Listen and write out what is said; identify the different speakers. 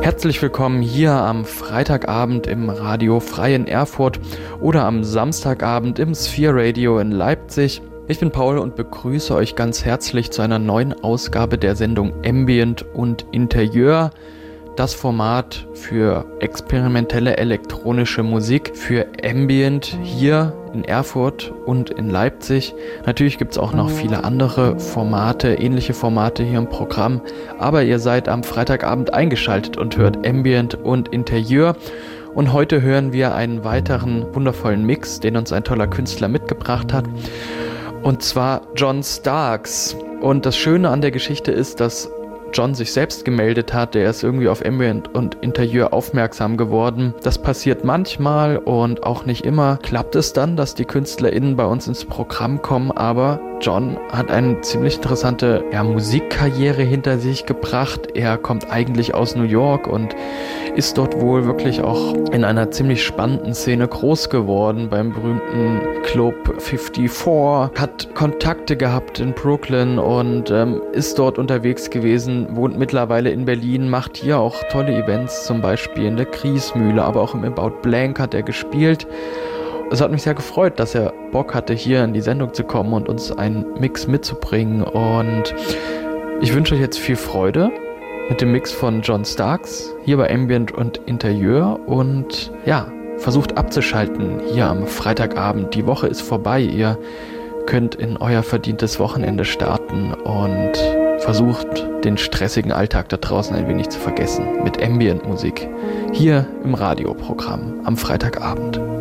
Speaker 1: Herzlich willkommen hier am Freitagabend im Radio Frei in Erfurt oder am Samstagabend im Sphere Radio in Leipzig. Ich bin Paul und begrüße euch ganz herzlich zu einer neuen Ausgabe der Sendung Ambient und Interieur. Das Format für experimentelle elektronische Musik, für Ambient hier in Erfurt und in Leipzig. Natürlich gibt es auch noch viele andere Formate, ähnliche Formate hier im Programm, aber ihr seid am Freitagabend eingeschaltet und hört Ambient und Interieur. Und heute hören wir einen weiteren wundervollen Mix, den uns ein toller Künstler mitgebracht hat, und zwar John Starks. Und das Schöne an der Geschichte ist, dass John sich selbst gemeldet hat, der ist irgendwie auf Ambient und Interieur aufmerksam geworden. Das passiert manchmal und auch nicht immer klappt es dann, dass die KünstlerInnen bei uns ins Programm kommen, aber John hat eine ziemlich interessante Musikkarriere hinter sich gebracht. Er kommt eigentlich aus New York und ist dort wohl wirklich auch in einer ziemlich spannenden Szene groß geworden, beim berühmten Club 54, hat Kontakte gehabt in Brooklyn und ist dort unterwegs gewesen, wohnt mittlerweile in Berlin, macht hier auch tolle Events, zum Beispiel in der Griesmühle, aber auch im About Blank hat er gespielt. Es hat mich sehr gefreut, dass er Bock hatte, hier in die Sendung zu kommen und uns einen Mix mitzubringen. Und ich wünsche euch jetzt viel Freude mit dem Mix von John Starks hier bei Ambient und Interieur. Und ja, versucht abzuschalten hier am Freitagabend. Die Woche ist vorbei. Ihr könnt in euer verdientes Wochenende starten und versucht, den stressigen Alltag da draußen ein wenig zu vergessen mit Ambient-Musik hier im Radioprogramm am Freitagabend.